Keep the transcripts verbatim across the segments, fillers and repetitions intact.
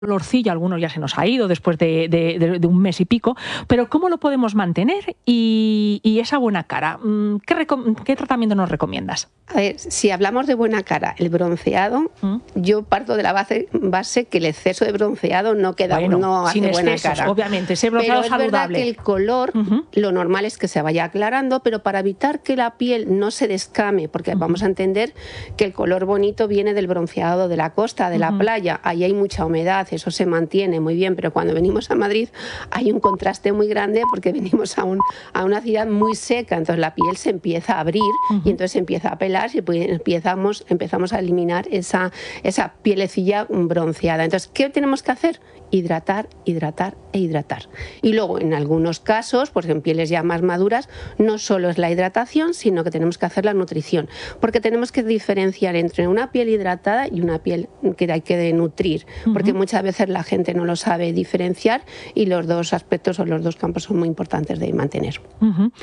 dolorcillo, algunos ya se nos ha ido después de, de, de, de un mes y pico, pero ¿cómo lo podemos mantener y, y esa buena cara? ¿Qué, ¿Qué tratamiento nos recomiendas? A ver, si hablamos de buena cara, el bronceado, ¿Mm? yo parto de la base, base que el exceso de bronceado no queda, bueno, no hace sin buena excesos, cara. Obviamente, ese bronceado pero es saludable. verdad que el color, uh-huh. lo normal es que se vaya aclarando, pero para evitar que la piel no se descame, porque uh-huh. vamos a entender que el color bonito viene del bronceado de la costa, de uh-huh. la playa, ahí hay mucha humedad, eso se mantiene muy bien, pero cuando venimos a Madrid hay un contraste muy grande porque venimos a, un, a una ciudad muy seca, entonces la piel se empieza a abrir uh-huh. y entonces se empieza a pelar y pues empezamos, empezamos a eliminar esa, esa pielecilla bronceada. Entonces, ¿qué tenemos que hacer? Hidratar, hidratar e hidratar. Y luego, en algunos casos, pues en pieles ya más maduras, no solo es la hidratación, sino que tenemos que hacer la nutrición, porque tenemos que diferenciar entre una piel hidratada y una piel que hay que nutrir, uh-huh. porque muchas veces la gente no lo sabe diferenciar y los dos aspectos o los dos campos son muy importantes de mantener. Uh-huh.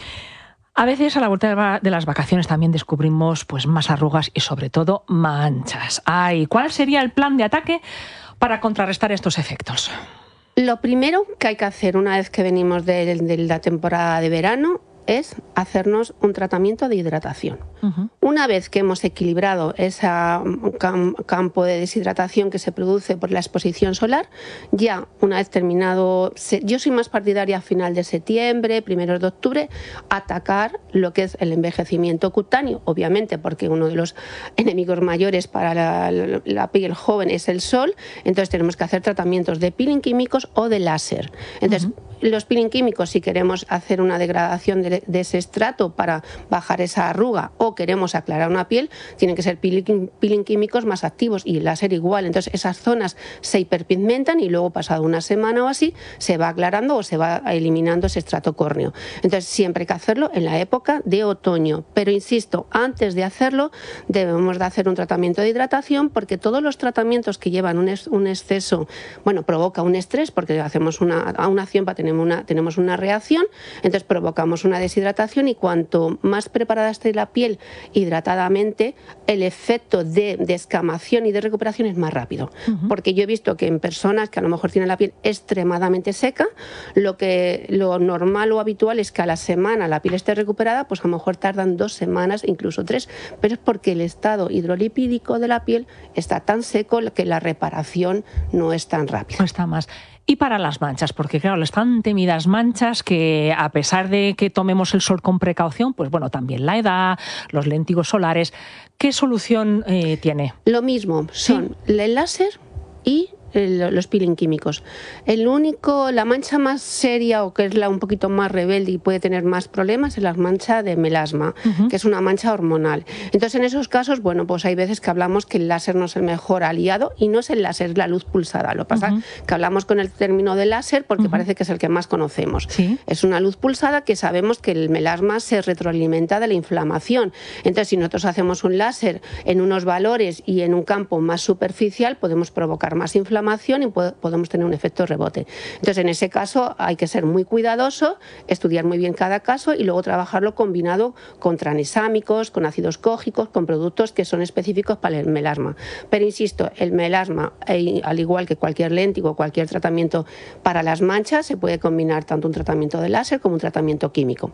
A veces a la vuelta de las vacaciones también descubrimos pues, más arrugas y sobre todo manchas. Ay, ¿cuál sería el plan de ataque para contrarrestar estos efectos? Lo primero que hay que hacer una vez que venimos de, de la temporada de verano es hacernos un tratamiento de hidratación. Uh-huh. Una vez que hemos equilibrado ese cam- campo de deshidratación que se produce por la exposición solar, ya una vez terminado, se, yo soy más partidaria a final de septiembre, primeros de octubre, atacar lo que es el envejecimiento cutáneo, obviamente porque uno de los enemigos mayores para la, la, la piel joven es el sol, entonces tenemos que hacer tratamientos de peeling químicos o de láser. Entonces, uh-huh. los peeling químicos, si queremos hacer una degradación de, de ese estrato para bajar esa arruga o queremos aclarar una piel, tienen que ser peeling, peeling químicos más activos y el láser igual. Entonces esas zonas se hiperpigmentan y luego pasado una semana o así se va aclarando o se va eliminando ese estrato córneo. Entonces siempre hay que hacerlo en la época de otoño. Pero insisto, antes de hacerlo debemos de hacer un tratamiento de hidratación porque todos los tratamientos que llevan un, es, un exceso, bueno, provoca un estrés porque hacemos una, a una acción para tener una, tenemos una reacción, entonces provocamos una deshidratación y cuanto más preparada esté la piel hidratadamente, el efecto de descamación y de recuperación es más rápido. Uh-huh. Porque yo he visto que en personas que a lo mejor tienen la piel extremadamente seca, lo que lo normal o habitual es que a la semana la piel esté recuperada, pues a lo mejor tardan dos semanas, incluso tres, pero es porque el estado hidrolipídico de la piel está tan seco que la reparación no es tan rápida. No está más. Y para las manchas, porque claro, las tan temidas manchas que a pesar de que tomemos el sol con precaución, pues bueno, también la edad, los léntigos solares, ¿qué solución eh, tiene? Lo mismo, son ¿Sí? el láser y el, los peeling químicos. El único, la mancha más seria o que es la un poquito más rebelde y puede tener más problemas es la mancha de melasma, uh-huh. que es una mancha hormonal. Entonces en esos casos, bueno, pues hay veces que hablamos que el láser no es el mejor aliado y no es el láser, es la luz pulsada. Lo que pasa uh-huh. que hablamos con el término de láser porque uh-huh. parece que es el que más conocemos. ¿Sí? Es una luz pulsada que sabemos que el melasma se retroalimenta de la inflamación. Entonces si nosotros hacemos un láser en unos valores y en un campo más superficial podemos provocar más inflamación y podemos tener un efecto rebote. Entonces, en ese caso hay que ser muy cuidadoso, estudiar muy bien cada caso y luego trabajarlo combinado con tranexámicos, con ácidos cógicos, con productos que son específicos para el melasma. Pero insisto, el melasma, al igual que cualquier léntigo o cualquier tratamiento para las manchas, se puede combinar tanto un tratamiento de láser como un tratamiento químico.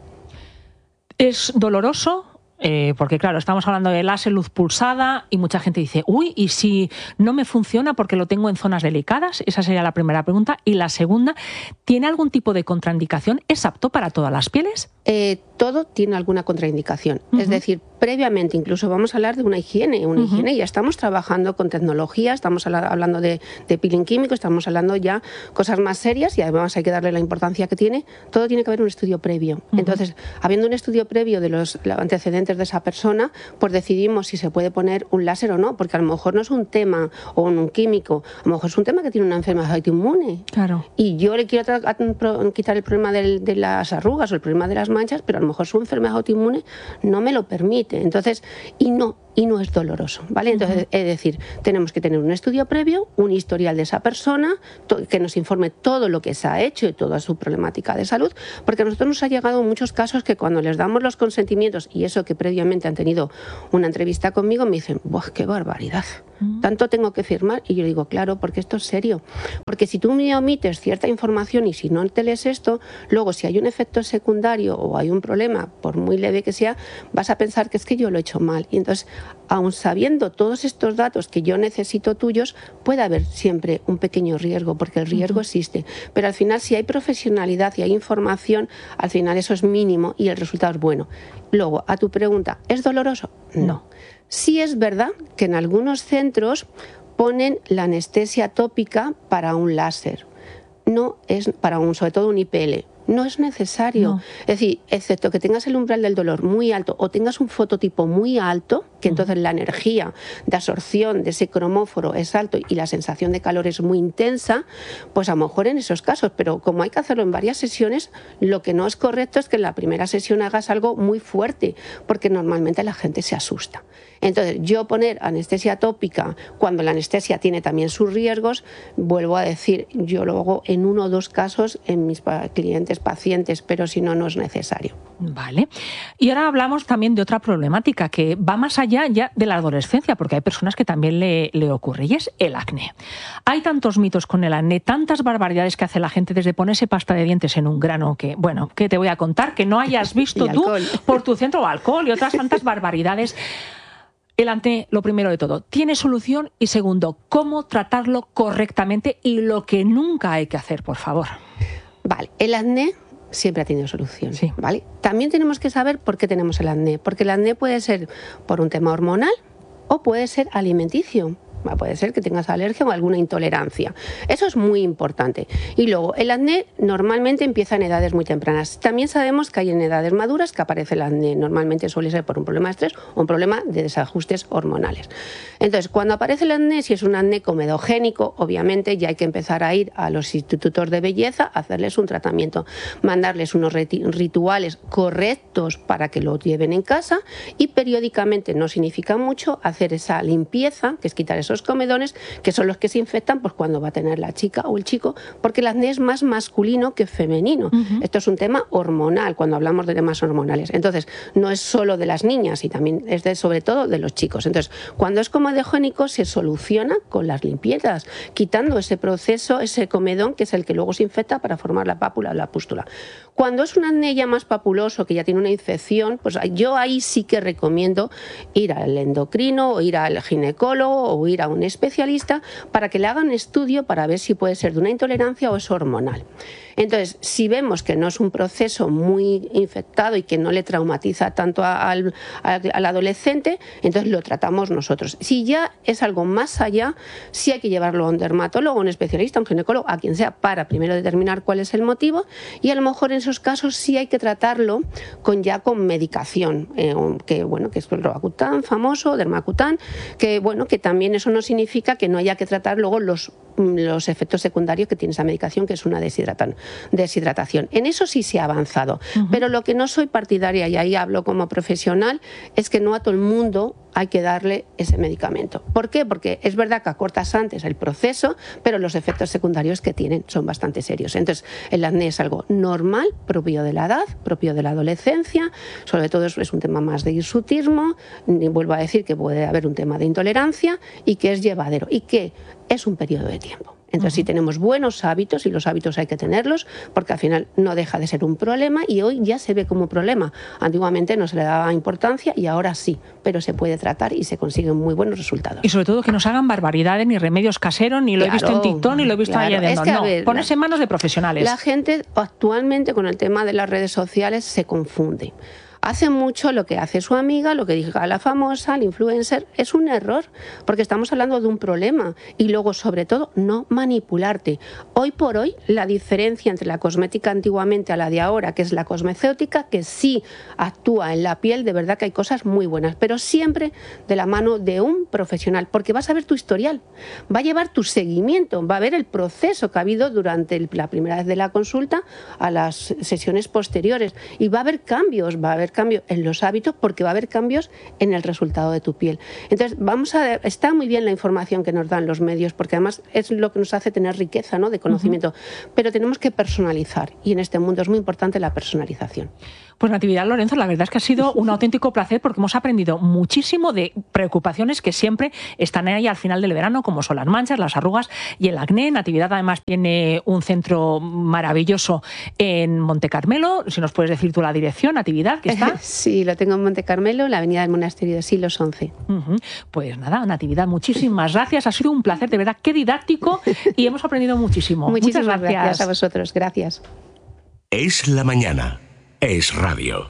¿Es doloroso? Eh, porque claro, estamos hablando de láser, luz pulsada y mucha gente dice, uy, ¿y si no me funciona porque lo tengo en zonas delicadas? Esa sería la primera pregunta. Y la segunda, ¿tiene algún tipo de contraindicación? ¿Es apto para todas las pieles? Eh, todo tiene alguna contraindicación. Uh-huh. Es decir, previamente incluso vamos a hablar de una higiene. Una uh-huh. higiene, ya estamos trabajando con tecnología, estamos hablando de, de peeling químico, estamos hablando ya cosas más serias y además hay que darle la importancia que tiene. Todo tiene que haber un estudio previo. Uh-huh. Entonces, habiendo un estudio previo de los antecedentes de esa persona, pues decidimos si se puede poner un láser o no, porque a lo mejor no es un tema o un químico, a lo mejor es un tema que tiene una enfermedad autoinmune. Claro. Y yo le quiero tra- quitar el problema de, de las arrugas o el problema de las manchas, pero a lo mejor su enfermedad autoinmune no me lo permite. Entonces, y no, y no es doloroso, ¿vale? Entonces, uh-huh. es decir, tenemos que tener un estudio previo, un historial de esa persona, to- que nos informe todo lo que se ha hecho y toda su problemática de salud, porque a nosotros nos ha llegado muchos casos que cuando les damos los consentimientos, y eso que previamente han tenido una entrevista conmigo, me dicen, ¡buah, qué barbaridad! Mm. ¿Tanto tengo que firmar? Y yo digo, claro, porque esto es serio. Porque si tú me omites cierta información y si no te lees esto, luego si hay un efecto secundario o hay un problema, por muy leve que sea, vas a pensar que es que yo lo he hecho mal. Y entonces, aun sabiendo todos estos datos que yo necesito tuyos, puede haber siempre un pequeño riesgo, porque el riesgo uh-huh. existe. Pero al final, si hay profesionalidad y hay información, al final eso es mínimo y el resultado es bueno. Luego, a tu pregunta, ¿es doloroso? No. Sí es verdad que en algunos centros ponen la anestesia tópica para un láser. No es para un, sobre todo un I P L. No es necesario. No. Es decir, excepto que tengas el umbral del dolor muy alto o tengas un fototipo muy alto, que entonces la energía de absorción de ese cromóforo es alto y la sensación de calor es muy intensa, pues a lo mejor en esos casos, pero como hay que hacerlo en varias sesiones, lo que no es correcto es que en la primera sesión hagas algo muy fuerte, porque normalmente la gente se asusta. Entonces, yo poner anestesia tópica cuando la anestesia tiene también sus riesgos, vuelvo a decir, yo lo hago en uno o dos casos en mis clientes, pacientes, pero si no, no es necesario. Vale. Y ahora hablamos también de otra problemática que va más allá ya de la adolescencia, porque hay personas que también le, le ocurre, y es el acné. Hay tantos mitos con el acné, tantas barbaridades que hace la gente, desde ponerse pasta de dientes en un grano, que, bueno, que te voy a contar, que no hayas visto tú por tu centro, o alcohol y otras tantas barbaridades. El acné, lo primero de todo, ¿tiene solución? Y segundo, ¿cómo tratarlo correctamente? Y lo que nunca hay que hacer, por favor. Vale, el acné siempre ha tenido solución, sí. ¿vale? También tenemos que saber por qué tenemos el acné, porque el acné puede ser por un tema hormonal o puede ser alimenticio. Puede ser que tengas alergia o alguna intolerancia. Eso es muy importante. Y luego, el acné normalmente empieza en edades muy tempranas. También sabemos que hay en edades maduras que aparece el acné. Normalmente suele ser por un problema de estrés o un problema de desajustes hormonales. Entonces, cuando aparece el acné, si es un acné comedogénico, obviamente ya hay que empezar a ir a los institutos de belleza a hacerles un tratamiento, mandarles unos rituales correctos para que lo lleven en casa y periódicamente, no significa mucho, hacer esa limpieza, que es quitar esos comedones, que son los que se infectan pues cuando va a tener la chica o el chico, porque el acné es más masculino que femenino. Uh-huh. Esto es un tema hormonal, cuando hablamos de temas hormonales. Entonces, no es solo de las niñas, y también es de, sobre todo de los chicos. Entonces, cuando es comedogénico, se soluciona con las limpiezas, quitando ese proceso, ese comedón, que es el que luego se infecta para formar la pápula o la pústula. Cuando es un acné ya más papuloso, que ya tiene una infección, pues yo ahí sí que recomiendo ir al endocrino, o ir al ginecólogo, o ir a a un especialista para que le haga un estudio para ver si puede ser de una intolerancia o es hormonal. Entonces, si vemos que no es un proceso muy infectado y que no le traumatiza tanto al, al, al adolescente, entonces lo tratamos nosotros. Si ya es algo más allá, sí hay que llevarlo a un dermatólogo, a un especialista, a un ginecólogo, a quien sea, para primero determinar cuál es el motivo, y a lo mejor en esos casos sí hay que tratarlo con ya con medicación, eh, que bueno, que es el Roacutan famoso, Dermacutan, que bueno, que también eso no significa que no haya que tratar luego los los efectos secundarios que tiene esa medicación, que es una deshidratación. deshidratación. En eso sí se ha avanzado, uh-huh. pero lo que no soy partidaria, y ahí hablo como profesional, es que no a todo el mundo hay que darle ese medicamento. ¿Por qué? Porque es verdad que acortas antes el proceso, pero los efectos secundarios que tienen son bastante serios. Entonces, el acné es algo normal, propio de la edad, propio de la adolescencia, sobre todo es un tema más de hirsutismo, y vuelvo a decir que puede haber un tema de intolerancia y que es llevadero y que es un periodo de tiempo. Entonces, uh-huh. si tenemos buenos hábitos, y los hábitos hay que tenerlos, porque al final no deja de ser un problema y hoy ya se ve como un problema. Antiguamente no se le daba importancia y ahora sí, pero se puede tratar y se consiguen muy buenos resultados. Y sobre todo que no se hagan barbaridades, ni remedios caseros, ni lo claro, he visto en TikTok, ni lo he visto claro, allá de es que, no, ver, ponerse en manos de profesionales. La gente actualmente con el tema de las redes sociales se confunde. Hace mucho lo que hace su amiga, lo que diga la famosa, el influencer, es un error, porque estamos hablando de un problema y luego, sobre todo, no manipularte. Hoy por hoy, la diferencia entre la cosmética antiguamente a la de ahora, que es la cosmecéutica, que sí actúa en la piel, de verdad que hay cosas muy buenas, pero siempre de la mano de un profesional, porque vas a ver tu historial, va a llevar tu seguimiento, va a ver el proceso que ha habido durante el, la primera vez de la consulta a las sesiones posteriores y va a haber cambios, va a haber cambio en los hábitos porque va a haber cambios en el resultado de tu piel. Entonces, vamos a está muy bien la información que nos dan los medios porque además es lo que nos hace tener riqueza, ¿no?, de conocimiento, uh-huh. pero tenemos que personalizar y en este mundo es muy importante la personalización. Pues Natividad Lorenzo, la verdad es que ha sido un auténtico placer porque hemos aprendido muchísimo de preocupaciones que siempre están ahí al final del verano, como son las manchas, las arrugas y el acné. Natividad además tiene un centro maravilloso en Monte Carmelo. Si nos puedes decir tú la dirección, Natividad, ¿qué está? Sí, lo tengo en Monte Carmelo, en la avenida del Monasterio de Silos once. Uh-huh. Pues nada, Natividad, muchísimas gracias. Ha sido un placer, de verdad, qué didáctico y hemos aprendido muchísimo. Muchísimas Muchas gracias. gracias a vosotros. Gracias. Es la mañana. Es radio.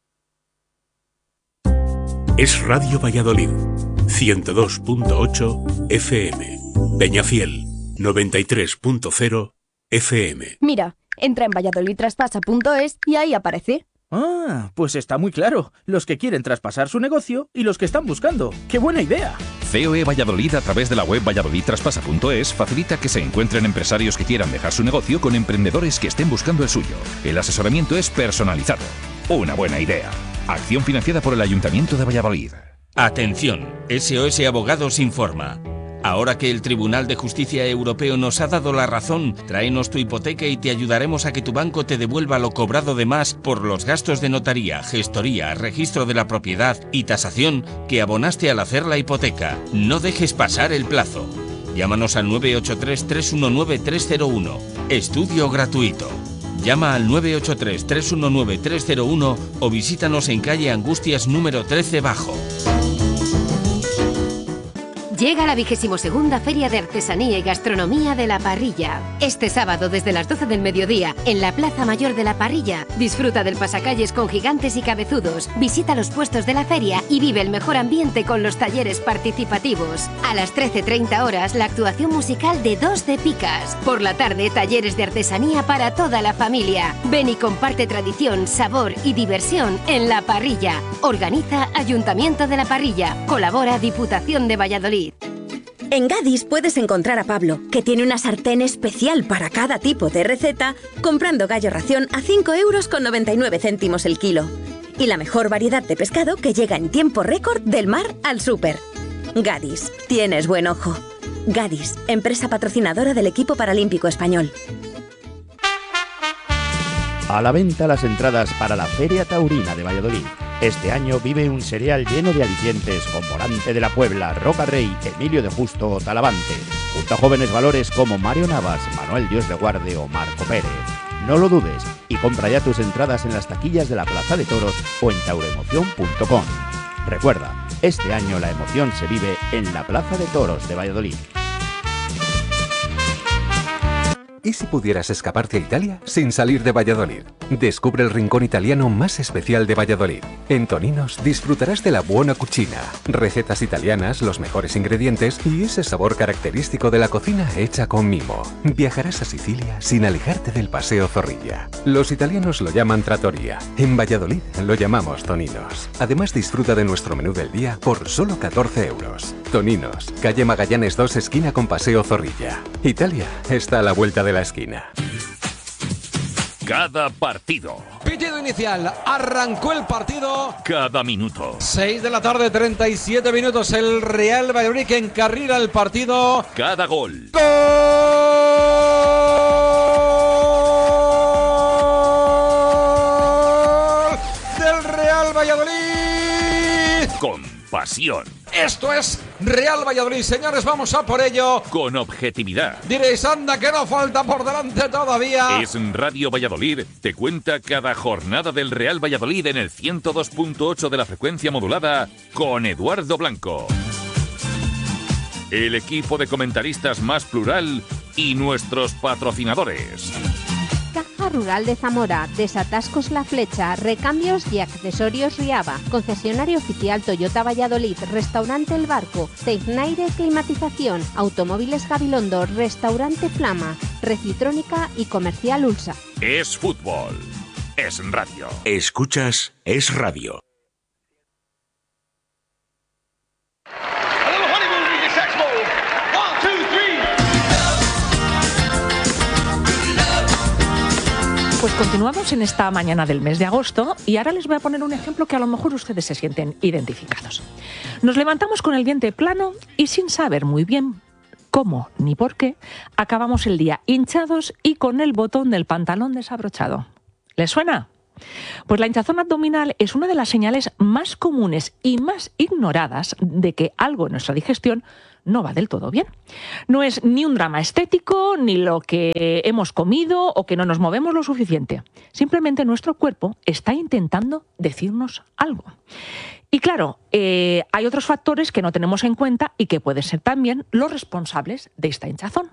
Es Radio Valladolid, ciento dos punto ocho F M. Peñafiel, noventa y tres punto cero F M. Mira, entra en valladolid traspasa punto es y ahí aparece. Ah, pues está muy claro. Los que quieren traspasar su negocio y los que están buscando. ¡Qué buena idea! C O E Valladolid, a través de la web valladolid traspasa punto es, facilita que se encuentren empresarios que quieran dejar su negocio con emprendedores que estén buscando el suyo. El asesoramiento es personalizado. Una buena idea. Acción financiada por el Ayuntamiento de Valladolid. Atención, S O S Abogados informa. Ahora que el Tribunal de Justicia Europeo nos ha dado la razón, tráenos tu hipoteca y te ayudaremos a que tu banco te devuelva lo cobrado de más por los gastos de notaría, gestoría, registro de la propiedad y tasación que abonaste al hacer la hipoteca. No dejes pasar el plazo. Llámanos al nueve ocho tres, tres uno nueve, tres cero uno. Estudio gratuito. Llama al nueve ocho tres, tres uno nueve, tres cero uno o visítanos en calle Angustias número trece Bajo. Llega la vigésimo segunda Feria de Artesanía y Gastronomía de La Parrilla. Este sábado desde las doce del mediodía, en la Plaza Mayor de La Parrilla, disfruta del pasacalles con gigantes y cabezudos, visita los puestos de la feria y vive el mejor ambiente con los talleres participativos. A las trece treinta horas, la actuación musical de Dos de Picas. Por la tarde, talleres de artesanía para toda la familia. Ven y comparte tradición, sabor y diversión en La Parrilla. Organiza Ayuntamiento de La Parrilla. Colabora Diputación de Valladolid. En Gadis puedes encontrar a Pablo, que tiene una sartén especial para cada tipo de receta, comprando gallo ración a cinco euros con noventa y nueve céntimos el kilo. Y la mejor variedad de pescado que llega en tiempo récord del mar al súper. Gadis, tienes buen ojo. Gadis, empresa patrocinadora del equipo paralímpico español. A la venta las entradas para la Feria Taurina de Valladolid. Este año vive un serial lleno de alicientes con Volante de la Puebla, Roca Rey, Emilio de Justo o Talavante, junto a jóvenes valores como Mario Navas, Manuel Dios de Guarde o Marco Pérez. No lo dudes y compra ya tus entradas en las taquillas de la Plaza de Toros o en tauremoción punto com. Recuerda, este año la emoción se vive en la Plaza de Toros de Valladolid. ¿Y si pudieras escaparte a Italia sin salir de Valladolid? Descubre el rincón italiano más especial de Valladolid. En Toninos disfrutarás de la buona cucina, recetas italianas, los mejores ingredientes y ese sabor característico de la cocina hecha con mimo. Viajarás a Sicilia sin alejarte del Paseo Zorrilla. Los italianos lo llaman trattoria. En Valladolid lo llamamos Toninos. Además disfruta de nuestro menú del día por solo catorce euros. Toninos, calle Magallanes dos, esquina con Paseo Zorrilla. Italia está a la vuelta de la esquina. Cada partido. Pitido inicial. Arrancó el partido. Cada minuto. seis de la tarde, treinta y siete minutos. El Real Valladolid que encarrila el partido. Cada gol. ¡Gol! Del Real Valladolid. Con pasión. Esto es Real Valladolid, señores, vamos a por ello. Con objetividad. Diréis, anda, que no falta por delante todavía. Es Radio Valladolid, te cuenta cada jornada del Real Valladolid en el ciento dos punto ocho de la frecuencia modulada con Eduardo Blanco. El equipo de comentaristas más plural y nuestros patrocinadores. Caja Rural de Zamora, Desatascos La Flecha, Recambios y Accesorios Riaba, concesionario oficial Toyota Valladolid, Restaurante El Barco, Tecnaire Climatización, Automóviles Gabilondo, Restaurante Flama, Recitrónica y Comercial Ulsa. Es fútbol, es radio. Escuchas Es Radio. Pues continuamos en esta mañana del mes de agosto y ahora les voy a poner un ejemplo que a lo mejor ustedes se sienten identificados. Nos levantamos con el vientre plano y sin saber muy bien cómo ni por qué, acabamos el día hinchados y con el botón del pantalón desabrochado. ¿Les suena? Pues la hinchazón abdominal es una de las señales más comunes y más ignoradas de que algo en nuestra digestión no va del todo bien. No es ni un drama estético, ni lo que hemos comido o que no nos movemos lo suficiente. Simplemente nuestro cuerpo está intentando decirnos algo. Y claro, eh, hay otros factores que no tenemos en cuenta y que pueden ser también los responsables de esta hinchazón.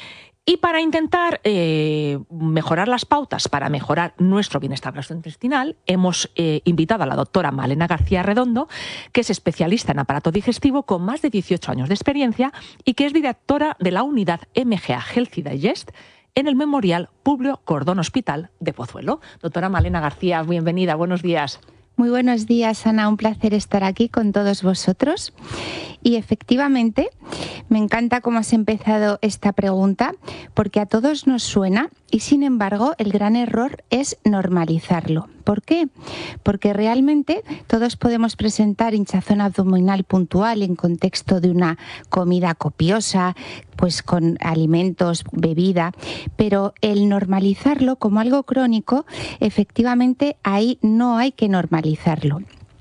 Y para intentar eh, mejorar las pautas, para mejorar nuestro bienestar gastrointestinal, hemos eh, invitado a la doctora Malena García Redondo, que es especialista en aparato digestivo con más de dieciocho años de experiencia y que es directora de la unidad M G A Healthy Digest en el Memorial Publio Cordón Hospital de Pozuelo. Doctora Malena García, bienvenida, buenos días. Muy buenos días, Ana. Un placer estar aquí con todos vosotros. Y efectivamente, me encanta cómo has empezado esta pregunta, porque a todos nos suena y, sin embargo, el gran error es normalizarlo. ¿Por qué? Porque realmente todos podemos presentar hinchazón abdominal puntual en contexto de una comida copiosa, pues con alimentos, bebida, pero el normalizarlo como algo crónico, efectivamente ahí no hay que normalizarlo.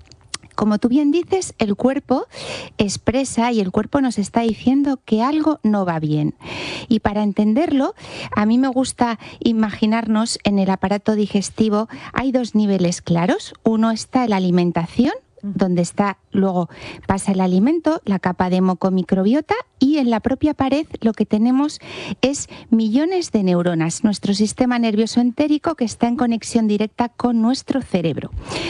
Como tú bien dices, el cuerpo expresa y el cuerpo nos está diciendo que algo no va bien. Y para entenderlo, a mí me gusta imaginarnos en el aparato digestivo, hay dos niveles claros. Uno está la alimentación, donde está, luego pasa el alimento, la capa de mucomicrobiota, y en la propia pared lo que tenemos es millones de neuronas, nuestro sistema nervioso entérico que está en conexión directa con nuestro cerebro.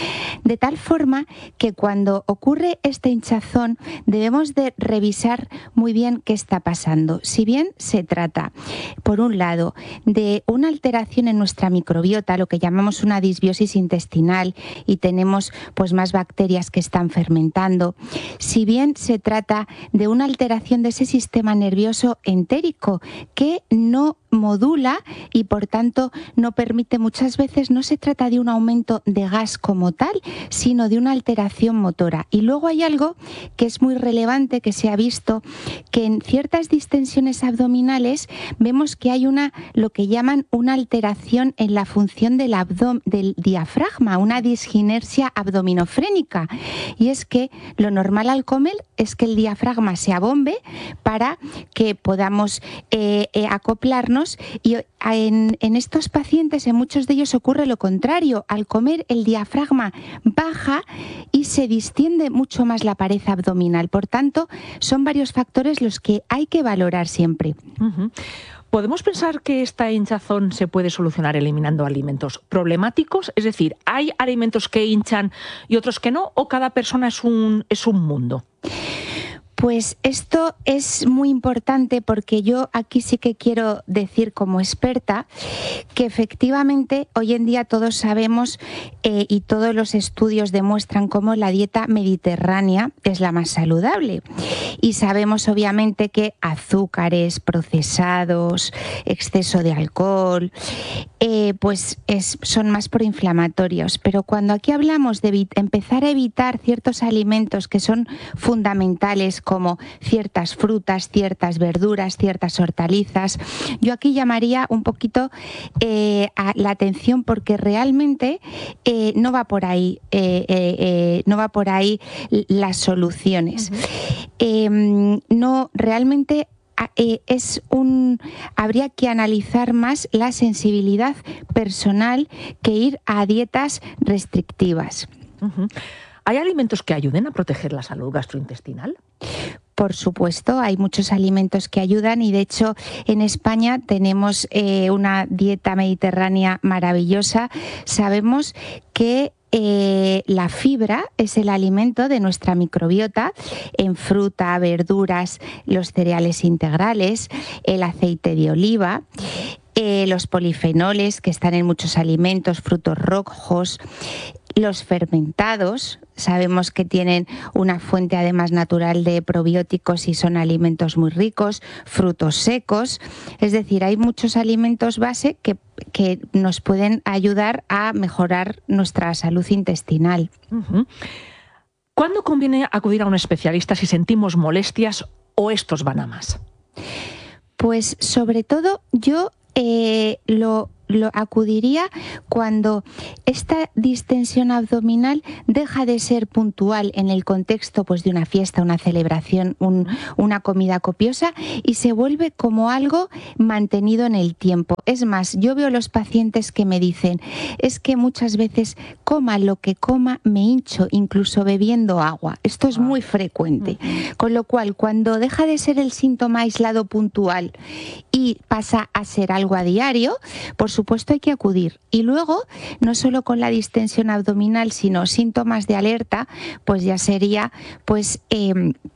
De tal forma que cuando ocurre esta hinchazón debemos de revisar muy bien qué está pasando. Si bien se trata, por un lado, de una alteración en nuestra microbiota, lo que llamamos una disbiosis intestinal, y tenemos pues más bacterias que están fermentando, si bien se trata de una alteración de ese sistema nervioso entérico que no modula y por tanto no permite, muchas veces no se trata de un aumento de gas como tal, sino de una alteración motora. Y luego hay algo que es muy relevante, que se ha visto, que en ciertas distensiones abdominales vemos que hay una, lo que llaman una alteración en la función del, abdom- del diafragma, una disginersia abdominofrénica. Y es que lo normal al comer es que el diafragma se abombe para que podamos eh, eh, acoplarnos. Y en, en estos pacientes, en muchos de ellos ocurre lo contrario. Al comer el diafragma baja y se distiende mucho más la pared abdominal. Por tanto, son varios factores los que hay que valorar siempre. Uh-huh. ¿Podemos pensar que esta hinchazón se puede solucionar eliminando alimentos problemáticos? Es decir, ¿hay alimentos que hinchan y otros que no? ¿O cada persona es un, es un mundo? Pues esto es muy importante porque yo aquí sí que quiero decir como experta que efectivamente hoy en día todos sabemos eh, y todos los estudios demuestran cómo la dieta mediterránea es la más saludable. Y sabemos obviamente que azúcares, procesados, exceso de alcohol, eh, pues es, son más proinflamatorios. Pero cuando aquí hablamos de empezar a evitar ciertos alimentos que son fundamentales, como ciertas frutas, ciertas verduras, ciertas hortalizas, yo aquí llamaría un poquito eh, a la atención porque realmente eh, no va por ahí, eh, eh, eh, no va por ahí las soluciones. Uh-huh. eh, no, realmente eh, es un, habría que analizar más la sensibilidad personal que ir a dietas restrictivas. Uh-huh. ¿Hay alimentos que ayuden a proteger la salud gastrointestinal? Por supuesto, hay muchos alimentos que ayudan y de hecho en España tenemos eh, una dieta mediterránea maravillosa. Sabemos que Eh, la fibra es el alimento de nuestra microbiota en fruta, verduras, los cereales integrales, el aceite de oliva, eh, los polifenoles que están en muchos alimentos, frutos rojos, los fermentados. Sabemos que tienen una fuente además natural de probióticos y son alimentos muy ricos, frutos secos. Es decir, hay muchos alimentos base que, que nos pueden ayudar a mejorar nuestra salud intestinal. Uh-huh. ¿Cuándo conviene acudir a un especialista si sentimos molestias o estos van a más? Pues sobre todo yo... Eh, lo lo acudiría cuando esta distensión abdominal deja de ser puntual en el contexto pues, de una fiesta, una celebración, un, una comida copiosa y se vuelve como algo mantenido en el tiempo. Es más, yo veo los pacientes que me dicen, es que muchas veces coma lo que coma me hincho, incluso bebiendo agua. Esto es muy frecuente. Con lo cual, cuando deja de ser el síntoma aislado puntual y pasa a ser algo a diario, por supuesto hay que acudir. Y luego, no solo con la distensión abdominal, sino síntomas de alerta, pues ya sería pues eh,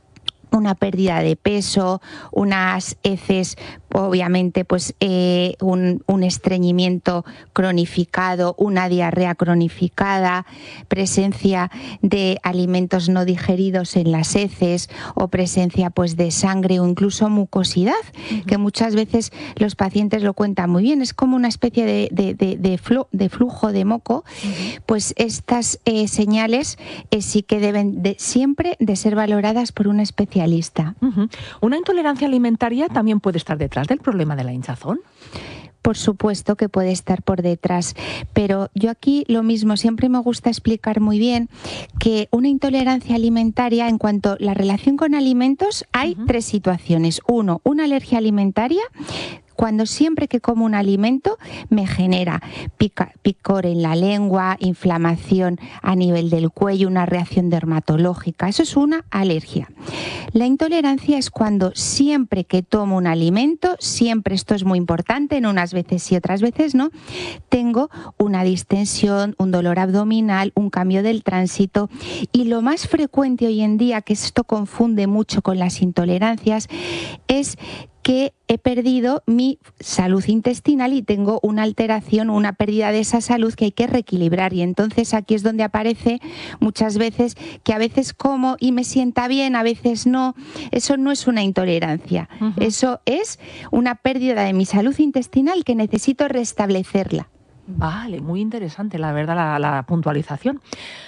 una pérdida de peso, unas heces, obviamente pues eh, un, un estreñimiento cronificado, una diarrea cronificada, presencia de alimentos no digeridos en las heces o presencia pues de sangre o incluso mucosidad, uh-huh. que muchas veces los pacientes lo cuentan muy bien, es como una especie de, de, de, de, flu, de flujo de moco, uh-huh. pues estas eh, señales eh, sí que deben de, siempre de ser valoradas por un especialista. Uh-huh. ¿Una intolerancia alimentaria también puede estar detrás del problema de la hinchazón? Por supuesto que puede estar por detrás, pero yo aquí lo mismo, siempre me gusta explicar muy bien que una intolerancia alimentaria, en cuanto a la relación con alimentos, hay uh-huh. tres situaciones. Uno, una alergia alimentaria, cuando siempre que como un alimento me genera pica, picor en la lengua, inflamación a nivel del cuello, una reacción dermatológica. Eso es una alergia. La intolerancia es cuando siempre que tomo un alimento, siempre, esto es muy importante, en unas veces sí, otras veces no, tengo una distensión, un dolor abdominal, un cambio del tránsito. Y lo más frecuente hoy en día, que esto confunde mucho con las intolerancias, es que he perdido mi salud intestinal y tengo una alteración, una pérdida de esa salud que hay que reequilibrar. Y entonces aquí es donde aparece muchas veces que a veces como y me sienta bien, a veces no. Eso no es una intolerancia. Uh-huh. Eso es una pérdida de mi salud intestinal que necesito restablecerla. Vale, muy interesante, la verdad, la, la puntualización.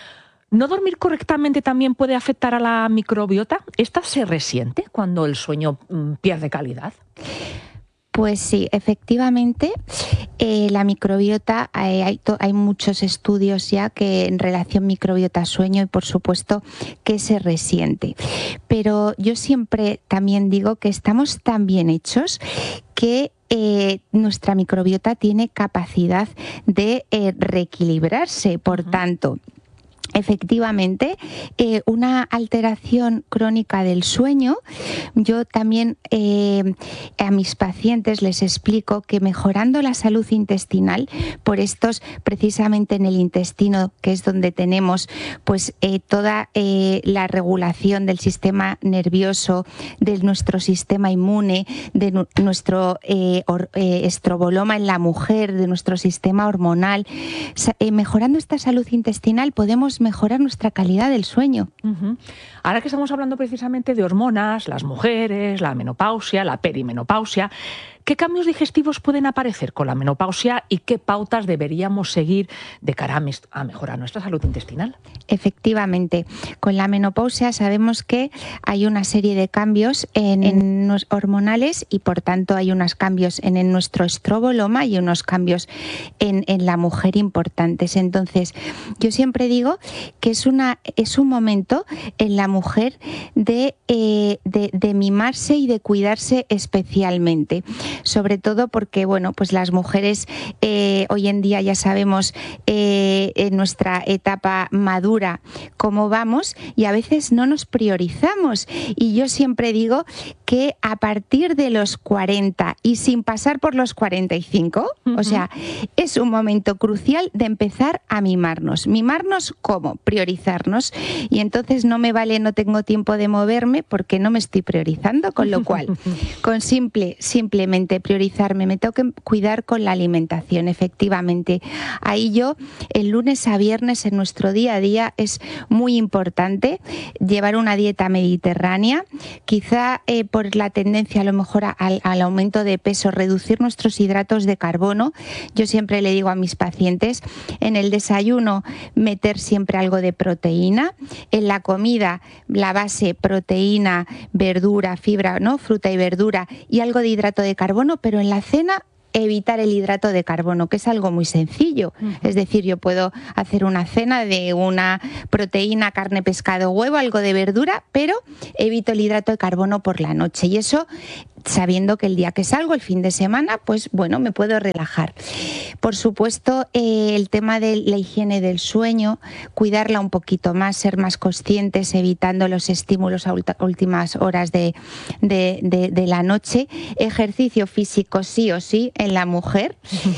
¿No dormir correctamente también puede afectar a la microbiota? ¿Esta se resiente cuando el sueño mmm, pierde calidad? Pues sí, efectivamente, eh, la microbiota, eh, hay, to, hay muchos estudios ya que en relación microbiota-sueño y por supuesto que se resiente. Pero yo siempre también digo que estamos tan bien hechos que Eh, nuestra microbiota tiene capacidad de eh, reequilibrarse, por uh-huh. tanto, efectivamente, eh, una alteración crónica del sueño, yo también eh, a mis pacientes les explico que mejorando la salud intestinal, por estos precisamente en el intestino, que es donde tenemos pues eh, toda eh, la regulación del sistema nervioso, de nuestro sistema inmune, de nu- nuestro eh, or- eh, estroboloma en la mujer, de nuestro sistema hormonal, Sa- eh, mejorando esta salud intestinal podemos mejorar nuestra calidad del sueño. Uh-huh. Ahora que estamos hablando precisamente de hormonas, las mujeres, la menopausia, la perimenopausia, ¿qué cambios digestivos pueden aparecer con la menopausia y qué pautas deberíamos seguir de cara a, mes- a mejorar nuestra salud intestinal? Efectivamente, con la menopausia sabemos que hay una serie de cambios en, en los hormonales y por tanto hay unos cambios en, en nuestro estroboloma y unos cambios en, en la mujer importantes. Entonces, yo siempre digo que es, una, es un momento en la mujer de, eh, de, de mimarse y de cuidarse especialmente. Sobre todo porque, bueno, pues las mujeres eh, hoy en día ya sabemos eh, en nuestra etapa madura cómo vamos y a veces no nos priorizamos. Y yo siempre digo que a partir de los cuarenta y sin pasar por los cuarenta y cinco, uh-huh. o sea, es un momento crucial de empezar a mimarnos. ¿Mimarnos cómo? Priorizarnos. Y entonces no me vale, no tengo tiempo de moverme porque no me estoy priorizando, con lo cual, con simple, simplemente priorizarme, me tengo que cuidar con la alimentación, efectivamente. Ahí yo, el lunes a viernes en nuestro día a día es muy importante llevar una dieta mediterránea, quizá eh, por la tendencia a lo mejor a, al, al aumento de peso, reducir nuestros hidratos de carbono. Yo siempre le digo a mis pacientes, en el desayuno meter siempre algo de proteína, en la comida la base proteína, verdura, fibra, ¿no? Fruta y verdura y algo de hidrato de carbono, pero en la cena evitar el hidrato de carbono, que es algo muy sencillo. Uh-huh. Es decir, yo puedo hacer una cena de una proteína, carne, pescado, huevo, algo de verdura, pero evito el hidrato de carbono por la noche. Y eso, sabiendo que el día que salgo, el fin de semana, pues bueno, me puedo relajar. Por supuesto, eh, el tema de la higiene del sueño, cuidarla un poquito más, ser más conscientes, evitando los estímulos a últimas horas de, de, de, de la noche. Ejercicio físico sí o sí en la mujer.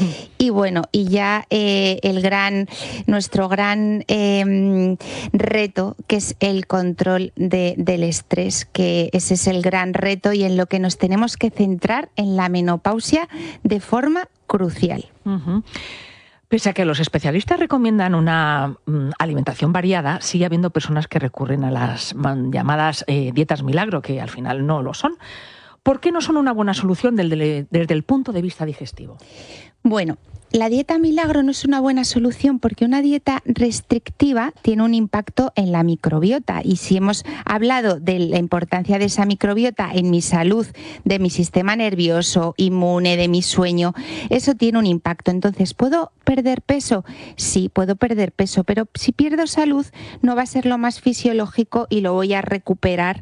Y bueno, y ya eh, el gran, nuestro gran eh, reto, que es el control de, del estrés, que ese es el gran reto y en lo que nos tenemos Tenemos que centrar en la menopausia de forma crucial. Uh-huh. Pese a que los especialistas recomiendan una um, alimentación variada, sigue habiendo personas que recurren a las man, llamadas eh, dietas milagro, que al final no lo son. ¿Por qué no son una buena solución desde, desde el punto de vista digestivo? Bueno, la dieta milagro no es una buena solución porque una dieta restrictiva tiene un impacto en la microbiota, y si hemos hablado de la importancia de esa microbiota en mi salud, de mi sistema nervioso, inmune, de mi sueño, eso tiene un impacto. Entonces, ¿puedo perder peso? Sí, puedo perder peso, pero si pierdo salud no va a ser lo más fisiológico y lo voy a recuperar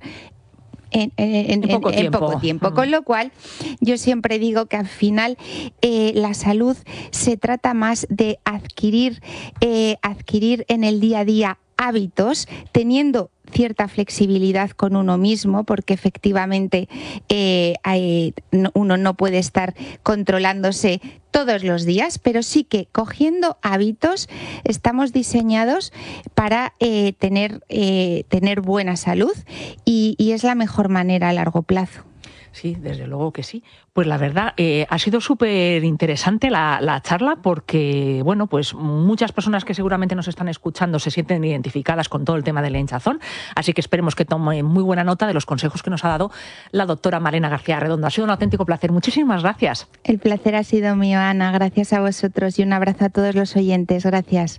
En, en, en, poco en, en poco tiempo. Uh-huh. Con lo cual, yo siempre digo que al final eh, la salud se trata más de adquirir, eh, adquirir en el día a día hábitos, teniendo cierta flexibilidad con uno mismo, porque efectivamente eh, hay, uno no puede estar controlándose todos los días, pero sí que cogiendo hábitos estamos diseñados para eh, tener, eh, tener buena salud y, y es la mejor manera a largo plazo. Sí, desde luego que sí. Pues la verdad, eh, ha sido súper interesante la, la charla porque, bueno, pues muchas personas que seguramente nos están escuchando se sienten identificadas con todo el tema de la hinchazón, así que esperemos que tomen muy buena nota de los consejos que nos ha dado la doctora Malena García Redondo. Ha sido un auténtico placer. Muchísimas gracias. El placer ha sido mío, Ana. Gracias a vosotros y un abrazo a todos los oyentes. Gracias.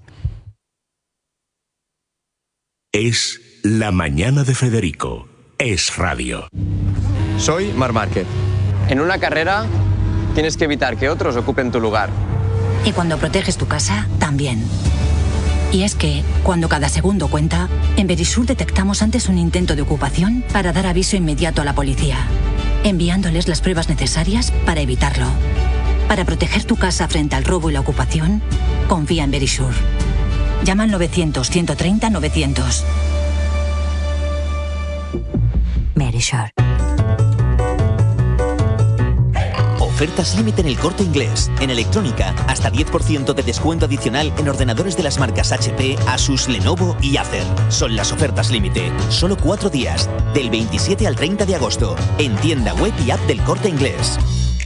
Es La Mañana de Federico. Es radio. Soy Marc Márquez. En una carrera tienes que evitar que otros ocupen tu lugar. Y cuando proteges tu casa, también. Y es que, cuando cada segundo cuenta, en Verisur detectamos antes un intento de ocupación para dar aviso inmediato a la policía, enviándoles las pruebas necesarias para evitarlo. Para proteger tu casa frente al robo y la ocupación, confía en Verisur. Llama al novecientos, ciento treinta, novecientos. Verisur. Ofertas límite en El Corte Inglés. En electrónica, hasta diez por ciento de descuento adicional en ordenadores de las marcas H P, Asus, Lenovo y Acer. Son las ofertas límite. Solo cuatro días, del veintisiete al treinta de agosto. En tienda web y app del Corte Inglés.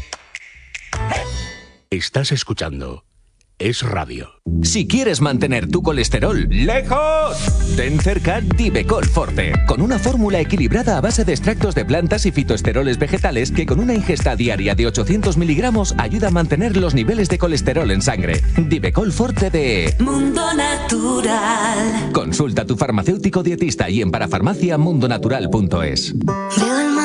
Estás escuchando Es Radio. Si quieres mantener tu colesterol lejos, ten cerca Divecol Forte, con una fórmula equilibrada a base de extractos de plantas y fitoesteroles vegetales que con una ingesta diaria de ochocientos miligramos ayuda a mantener los niveles de colesterol en sangre. Divecol Forte de Mundo Natural. Consulta a tu farmacéutico dietista y en parafarmacia mundonatural punto es.